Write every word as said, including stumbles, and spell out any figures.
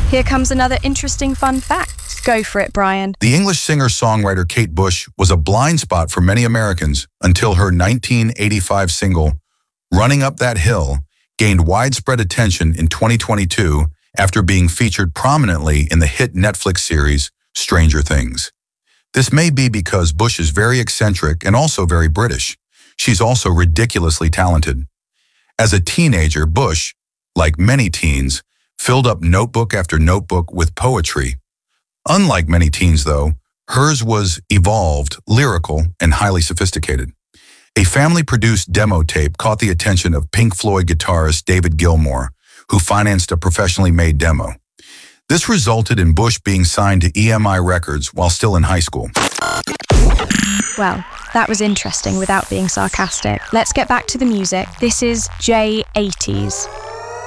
Here comes another interesting fun fact. Go for it, Brian. The English singer-songwriter Kate Bush was a blind spot for many Americans until her nineteen eighty-five single, Running Up That Hill, gained widespread attention in twenty twenty-two after being featured prominently in the hit Netflix series Stranger Things. This may be because Bush is very eccentric and also very British. She's also ridiculously talented. As a teenager, Bush, like many teens, filled up notebook after notebook with poetry. Unlike many teens, though, hers was evolved, lyrical, and highly sophisticated. A family-produced demo tape caught the attention of Pink Floyd guitarist David Gilmour, who financed a professionally made demo. This resulted in Bush being signed to E M I Records while still in high school. Well, that was interesting without being sarcastic. Let's get back to the music. This is J eighties.